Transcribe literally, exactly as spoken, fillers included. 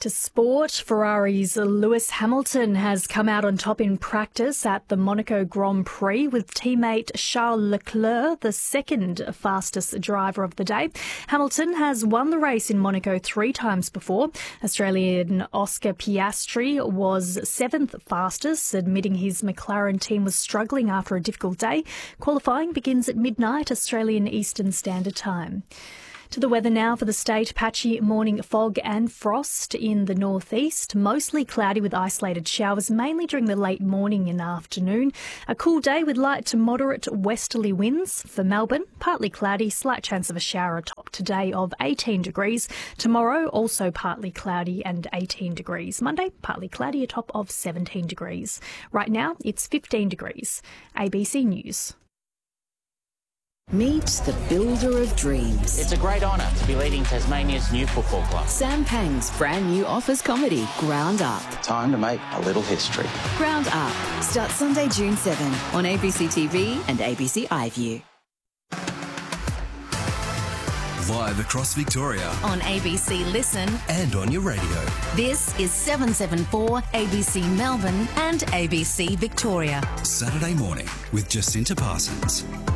To sport, Ferrari's Lewis Hamilton has come out on top in practice at the Monaco Grand Prix with teammate Charles Leclerc, the second fastest driver of the day. Hamilton has won the race in Monaco three times before. Australian Oscar Piastri was seventh fastest, admitting his McLaren team was struggling after a difficult day. Qualifying begins at midnight Australian Eastern Standard Time. To the weather now for the state. Patchy morning fog and frost in the northeast. Mostly cloudy with isolated showers, mainly during the late morning and afternoon. A cool day with light to moderate westerly winds. For Melbourne, partly cloudy, slight chance of a shower, a top today of eighteen degrees. Tomorrow, also partly cloudy and eighteen degrees. Monday, partly cloudy, a top of seventeen degrees. Right now, it's fifteen degrees. A B C News. Meet the builder of dreams. It's a great honour to be leading Tasmania's new football club. Sam Pang's brand new office comedy, Ground Up. Time to make a little history. Ground Up starts Sunday, June seventh on A B C T V and A B C iView. Live across Victoria. On A B C Listen. And on your radio. This is seven seven four A B C Melbourne and A B C Victoria. Saturday morning with Jacinta Parsons.